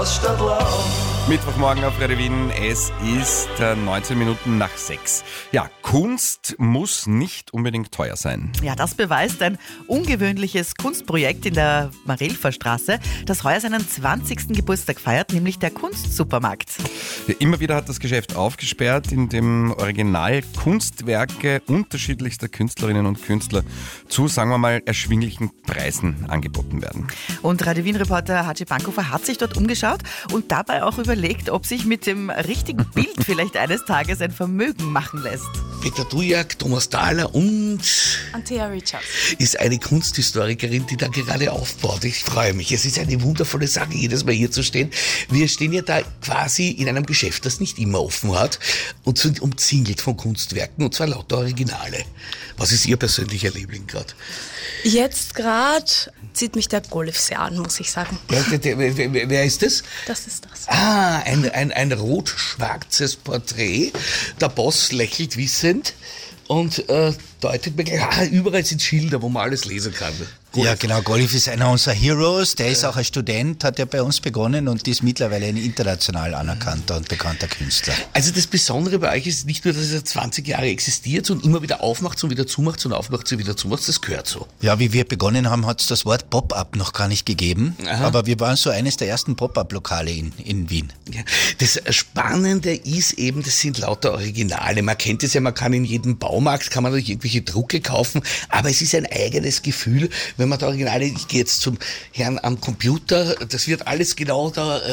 Mittwochmorgen auf Radio Wien, es ist 19 Minuten nach 6. Ja, Kunst muss nicht unbedingt teuer sein. Ja, das beweist ein ungewöhnliches Kunstprojekt in der Marilfer Straße, das heuer seinen 20. Geburtstag feiert, nämlich der Kunstsupermarkt. Ja, immer wieder hat das Geschäft aufgesperrt, in dem original Kunstwerke unterschiedlichster Künstlerinnen und Künstler zu, sagen wir mal, erschwinglichen Preisen angeboten werden. Und Radio Wien-Reporter Haji Bankhofer hat sich dort umgeschaut und dabei auch überlegt, ob sich mit dem richtigen Bild vielleicht eines Tages ein Vermögen machen lässt. Peter Dujak, Thomas Thaler und Anthea Richards ist eine Kunsthistorikerin, die da gerade aufbaut. Ich freue mich. Es ist eine wundervolle Sache, jedes Mal hier zu stehen. Wir stehen ja da quasi in einem Geschäft, das nicht immer offen hat und sind umzingelt von Kunstwerken, und zwar lauter Originale. Was ist Ihr persönlicher Liebling gerade? Jetzt gerade zieht mich der Golf sehr an, muss ich sagen. Wer ist das? Das ist das. Ein rot-schwarzes Porträt. Der Boss lächelt wissend und deutet mir gleich, überall sind Schilder, wo man alles lesen kann. Ja, genau. Golf ist einer unserer Heroes. Der ist auch ein Student, hat ja bei uns begonnen und ist mittlerweile ein international anerkannter und bekannter Künstler. Also das Besondere bei euch ist nicht nur, dass es 20 Jahre existiert und immer wieder aufmacht und wieder zumacht und aufmacht und wieder zumacht. Das gehört so. Ja, wie wir begonnen haben, hat es das Wort Pop-Up noch gar nicht gegeben. Aha. Aber wir waren so eines der ersten Pop-Up-Lokale in Wien. Ja, das Spannende ist eben, das sind lauter Originale. Man kennt es ja, man kann in jedem Baumarkt, kann man durch irgendwelche Drucke kaufen, aber es ist ein eigenes Gefühl, wenn man da Originale, ich gehe jetzt zum Herrn am Computer, das wird alles genau da,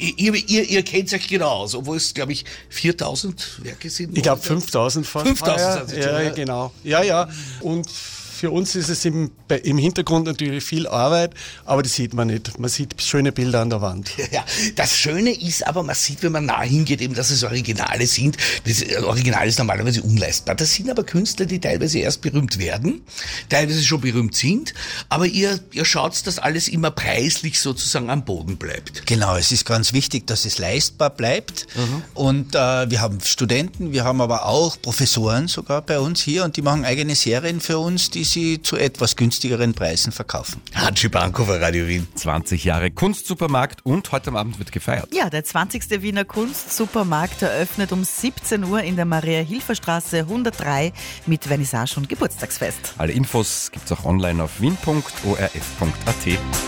ihr kennt euch genau aus, obwohl es, glaube ich, 4.000 Werke sind. Ich glaube 5.000 fast. 5.000 sind ja, genau. Ja. Und für uns ist es im Hintergrund natürlich viel Arbeit, aber das sieht man nicht. Man sieht schöne Bilder an der Wand. Ja, das Schöne ist aber, man sieht, wenn man nah hingeht, eben, dass es Originale sind. Das Original ist normalerweise unleistbar. Das sind aber Künstler, die teilweise erst berühmt werden, teilweise schon berühmt sind, aber ihr schaut, dass alles immer preislich sozusagen am Boden bleibt. Genau, es ist ganz wichtig, dass es leistbar bleibt. Und wir haben Studenten, wir haben aber auch Professoren sogar bei uns hier und die machen eigene Serien für uns, die sie zu etwas günstigeren Preisen verkaufen. Haji Bankhofer, Radio Wien. 20 Jahre Kunstsupermarkt und heute Abend wird gefeiert. Ja, der 20. Wiener Kunstsupermarkt eröffnet um 17 Uhr in der Maria-Hilfer-Straße 103 mit Vernissage und Geburtstagsfest. Alle Infos gibt's auch online auf wien.orf.at.